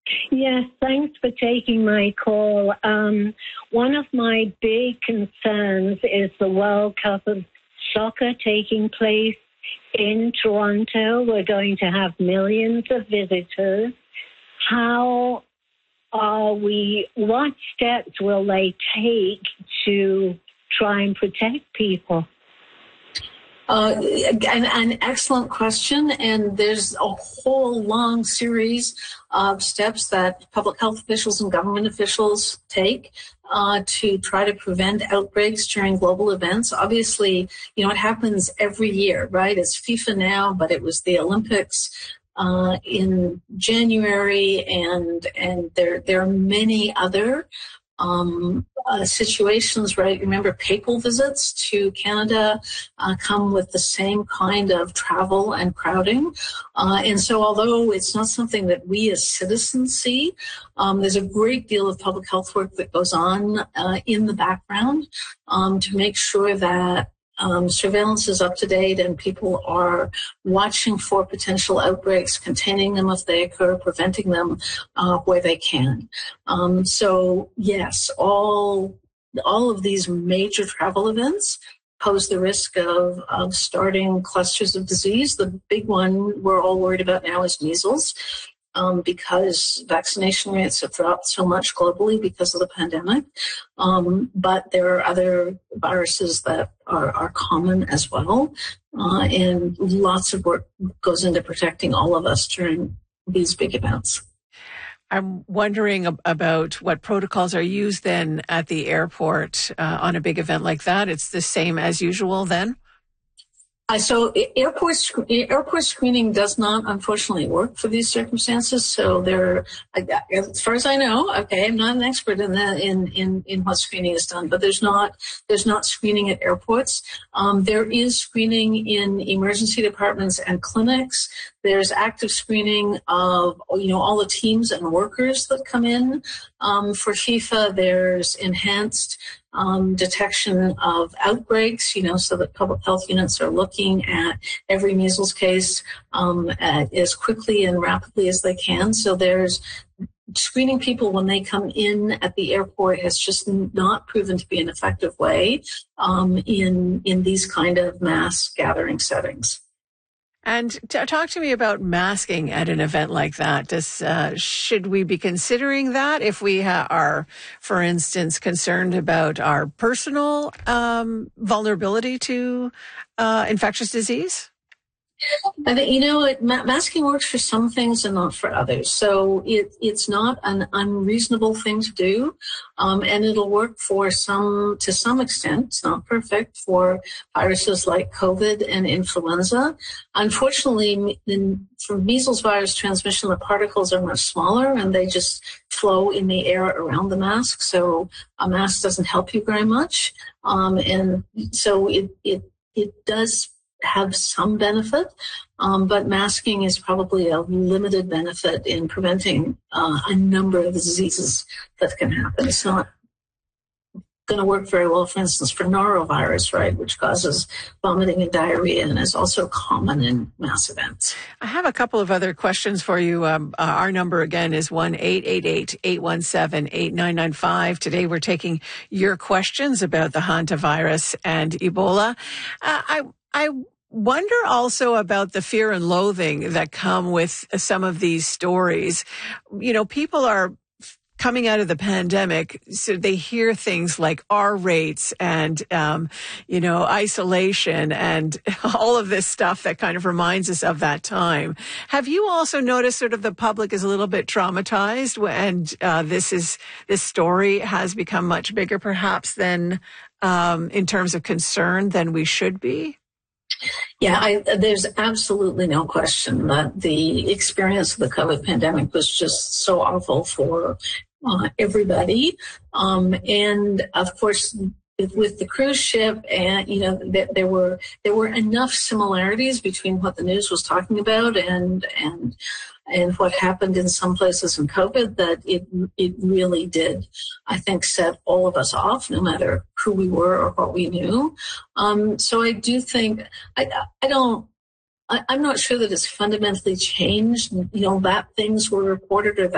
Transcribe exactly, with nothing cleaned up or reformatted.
Yes, thanks for taking my call. Um, one of my big concerns is the World Cup of Soccer taking place in Toronto. We're going to have millions of visitors. How are we, what steps will they take to try and protect people? Uh, an, an excellent question, and there's a whole long series of steps that public health officials and government officials take uh, to try to prevent outbreaks during global events. Obviously, you know, it happens every year, right? It's FIFA now, but it was the Olympics uh, in January, and and there there are many other Um, uh, situations, right? Remember, papal visits to Canada uh, come with the same kind of travel and crowding. Uh, and so although it's not something that we as citizens see, um, there's a great deal of public health work that goes on uh, in the background um, to make sure that Um, surveillance is up to date and people are watching for potential outbreaks, containing them if they occur, preventing them uh, where they can. Um, so yes, all all of these major travel events pose the risk of, of starting clusters of disease. The big one we're all worried about now is measles. Um, because vaccination rates have dropped so much globally because of the pandemic. Um, but there are other viruses that are, are common as well. Uh, and lots of work goes into protecting all of us during these big events. I'm wondering ab- about what protocols are used then at the airport uh, on a big event like that. It's the same as usual then? Uh, so airport sc- airport screening does not, unfortunately, work for these circumstances. So there, as far as I know, okay, I'm not an expert in that in in in what screening is done, but there's not there's not screening at airports. Um, there is screening in emergency departments and clinics. There's active screening of, you know, all the teams and workers that come in um, for FIFA. There's enhanced Um, detection of outbreaks, you know, so that public health units are looking at every measles case um, at, as quickly and rapidly as they can. So there's screening people when they come in at the airport has just not proven to be an effective way um, in in these kind of mass gathering settings. And t- talk to me about masking at an event like that. Does uh, should we be considering that if we ha- are, for instance, concerned about our personal um, vulnerability to uh, infectious disease? I think, you know, it, ma- masking works for some things and not for others. So it, it's not an unreasonable thing to do, um, and it'll work for some, to some extent. It's not perfect for viruses like COVID and influenza. Unfortunately, in, for measles virus transmission, the particles are much smaller and they just flow in the air around the mask. So a mask doesn't help you very much, um, and so it it it does have some benefit, um, but masking is probably a limited benefit in preventing uh, a number of diseases that can happen. It's not going to work very well, for instance, for norovirus, right, which causes vomiting and diarrhea and is also common in mass events. I have a couple of other questions for you. Um, uh, our number again is one eight eight eight, eight one seven, eight nine nine five. Today we're taking your questions about the hantavirus and Ebola. Uh, I I wonder also about the fear and loathing that come with some of these stories. You know, people are coming out of the pandemic, so they hear things like R rates and, um, you know, isolation and all of this stuff that kind of reminds us of that time. Have you also noticed sort of the public is a little bit traumatized and uh, this is this story has become much bigger perhaps than um, in terms of concern than we should be? Yeah, I, there's absolutely no question that the experience of the COVID pandemic was just so awful for uh, everybody. Um, and of course, with, with the cruise ship, and you know, th- there were there were enough similarities between what the news was talking about and and and what happened in some places in COVID that it it really did, I think, set all of us off, no matter who we were or what we knew. Um, so I do think I I don't. I, I'm not sure that it's fundamentally changed, you know, that things were reported or that